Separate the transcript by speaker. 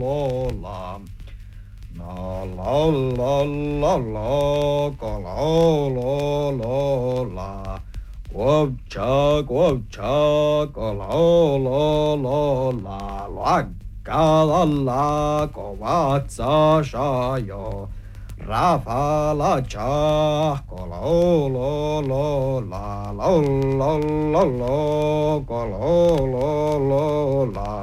Speaker 1: la. La la la la la, ka la la. Quote chuck, la la covatsa shayo. Rafa la cha, la la la la la, la.